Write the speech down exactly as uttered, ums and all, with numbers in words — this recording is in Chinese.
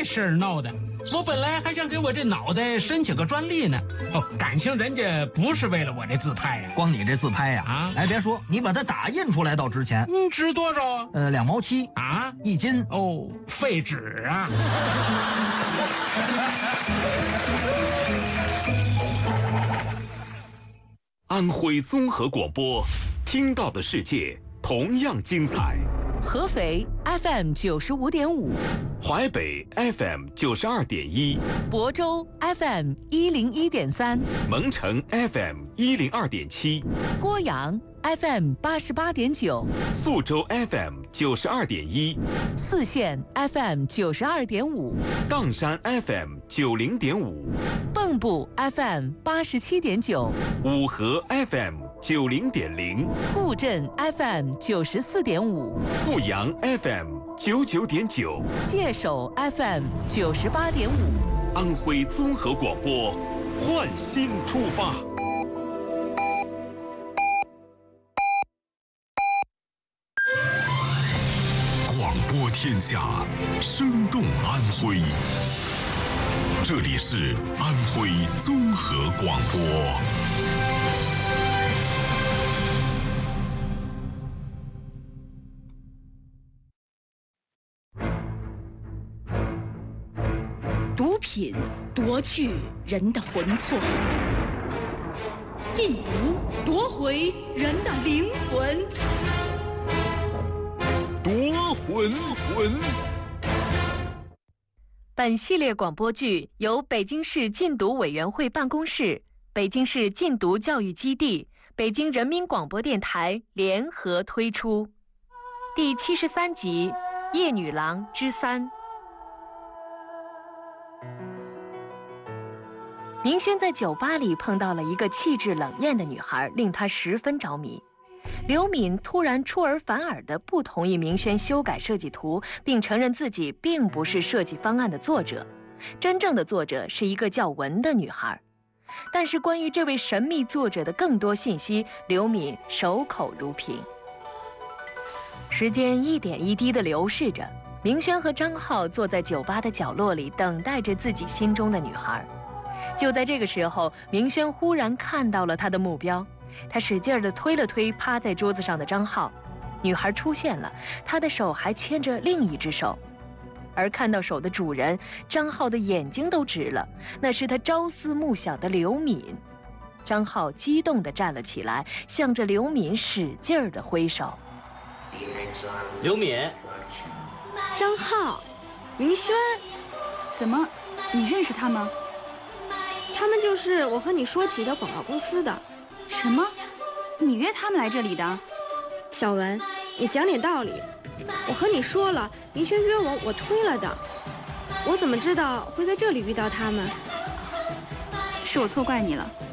事儿闹的，我本来还想给我这脑袋申请个专利呢。哦，感情人家不是为了我这自拍呀、啊， 光你这自拍呀、啊，啊，哎，别说，你把它打印出来倒值钱。 嗯，值多少啊？ 呃，两毛七啊， 一斤。 哦，废纸啊！ 安徽综合广播，听到的世界同样精彩。 合肥 F M 九十五点五， 淮北 F M 九十二点一， 亳州 F M 一零一点三， 蒙城 F M 一零二点七， 郭阳 F M 八十八点九， 宿州 F M 九十二点一， 泗县 F M 九十二点五， 砀山 F M 九零点五， 蚌埠 F M 八十七点九， 五河 F M 九零点零， 固镇 F M 九十四点五， 阜阳 F M 九九点九， 界首 F M 九十八点五。 安徽综合广播，焕新出发。 广播天下，生动安徽。这里是安徽综合广播。 毒品夺去人的魂魄，禁毒夺回人的灵魂。 夺魂魂。 本系列广播剧由北京市禁毒委员会办公室、北京市禁毒教育基地、北京人民广播电台联合推出。第七十三集《夜女郎之三》。明轩在酒吧里碰到了一个气质冷艳的女孩，令他十分着迷。刘敏突然出尔反尔地不同意明轩修改设计图，并承认自己并不是设计方案的作者，真正的作者是一个叫文的女孩。但是关于这位神秘作者的更多信息，刘敏守口如瓶。时间一点一滴地流逝着，明轩和张浩坐在酒吧的角落里，等待着自己心中的女孩。就在这个时候，明轩忽然看到了他的目标，他使劲地推了推趴在桌子上的张浩，女孩出现了，她的手还牵着另一只手，而看到手的主人，张浩的眼睛都直了，那是他朝思暮想的刘敏。张浩激动地站了起来，向着刘敏使劲地挥手。 刘敏， 张浩，明轩，怎么，你认识他吗？ 他们就是我和你说起的广告公司的。 什么？你约他们来这里的？ 小文，你讲点道理。我和你说了，明轩约我，我推了的。我怎么知道会在这里遇到他们？ 是我错怪你了。